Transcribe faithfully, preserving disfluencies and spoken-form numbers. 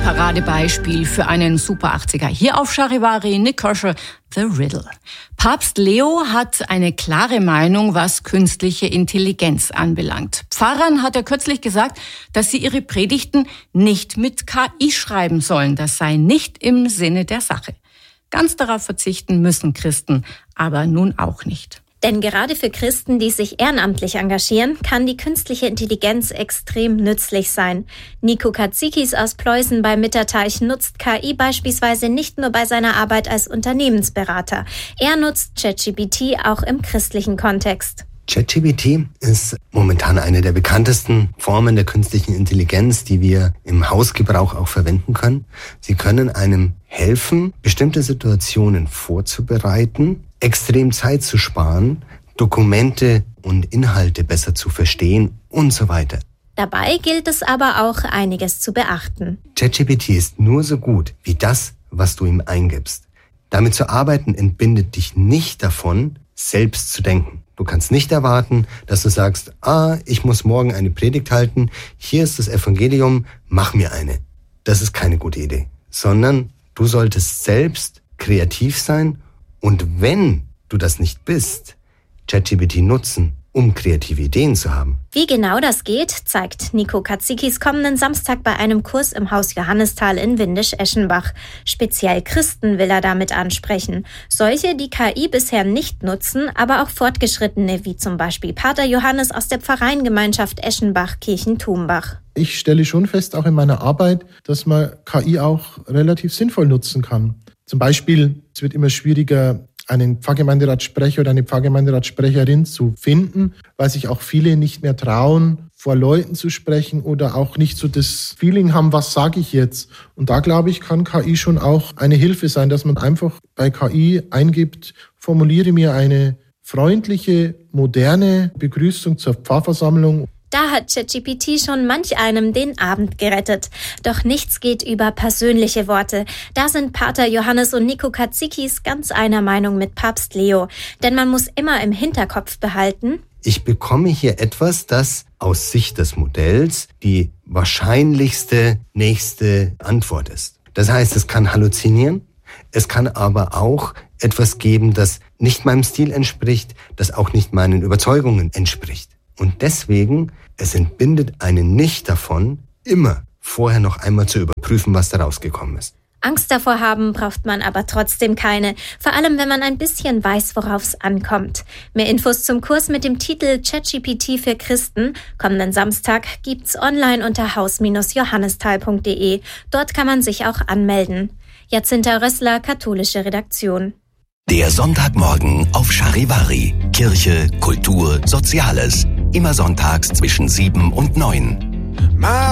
Paradebeispiel für einen Super achtziger. Hier auf Charivari, Nick Kershaw, The Riddle. Papst Leo hat eine klare Meinung, was künstliche Intelligenz anbelangt. Pfarrern hat er kürzlich gesagt, dass sie ihre Predigten nicht mit K I schreiben sollen. Das sei nicht im Sinne der Sache. Ganz darauf verzichten müssen Christen, aber nun auch nicht. Denn gerade für Christen, die sich ehrenamtlich engagieren, kann die künstliche Intelligenz extrem nützlich sein. Nico Katzikis aus Pleußen bei Mitterteich nutzt K I beispielsweise nicht nur bei seiner Arbeit als Unternehmensberater. Er nutzt ChatGPT auch im christlichen Kontext. ChatGPT ist momentan eine der bekanntesten Formen der künstlichen Intelligenz, die wir im Hausgebrauch auch verwenden können. Sie können einem helfen, bestimmte Situationen vorzubereiten, extrem Zeit zu sparen, Dokumente und Inhalte besser zu verstehen und so weiter. Dabei gilt es aber auch, einiges zu beachten. ChatGPT ist nur so gut wie das, was du ihm eingibst. Damit zu arbeiten entbindet dich nicht davon, selbst zu denken. Du kannst nicht erwarten, dass du sagst, ah, ich muss morgen eine Predigt halten, hier ist das Evangelium, mach mir eine. Das ist keine gute Idee. Sondern du solltest selbst kreativ sein und wenn du das nicht bist, ChatGPT nutzen, um kreative Ideen zu haben. Wie genau das geht, zeigt Nico Katzikis kommenden Samstag bei einem Kurs im Haus Johannisthal in Windisch-Eschenbach. Speziell Christen will er damit ansprechen. Solche, die K I bisher nicht nutzen, aber auch Fortgeschrittene, wie zum Beispiel Pater Johannes aus der Pfarreiengemeinschaft Eschenbach-Kirchen-Tumbach. Ich stelle schon fest, auch in meiner Arbeit, dass man K I auch relativ sinnvoll nutzen kann. Zum Beispiel, es wird immer schwieriger, einen Pfarrgemeinderatsprecher oder eine Pfarrgemeinderatsprecherin zu finden, weil sich auch viele nicht mehr trauen, vor Leuten zu sprechen oder auch nicht so das Feeling haben, was sage ich jetzt. Und da, glaube ich, kann K I schon auch eine Hilfe sein, dass man einfach bei K I eingibt, formuliere mir eine freundliche, moderne Begrüßung zur Pfarrversammlung. Da hat ChatGPT schon manch einem den Abend gerettet. Doch nichts geht über persönliche Worte. Da sind Pater Johannes und Nico Katzikis ganz einer Meinung mit Papst Leo. Denn man muss immer im Hinterkopf behalten: Ich bekomme hier etwas, das aus Sicht des Modells die wahrscheinlichste nächste Antwort ist. Das heißt, es kann halluzinieren, es kann aber auch etwas geben, das nicht meinem Stil entspricht, das auch nicht meinen Überzeugungen entspricht. Und deswegen, es entbindet einen nicht davon, immer vorher noch einmal zu überprüfen, was da rausgekommen ist. Angst davor haben braucht man aber trotzdem keine, vor allem wenn man ein bisschen weiß, worauf es ankommt. Mehr Infos zum Kurs mit dem Titel ChatGPT für Christen kommenden Samstag gibt's online unter haus Bindestrich johannisthal punkt de. Dort kann man sich auch anmelden. Jacinta Rössler, katholische Redaktion. Der Sonntagmorgen auf Charivari. Kirche, Kultur, Soziales. Immer sonntags zwischen sieben und neun.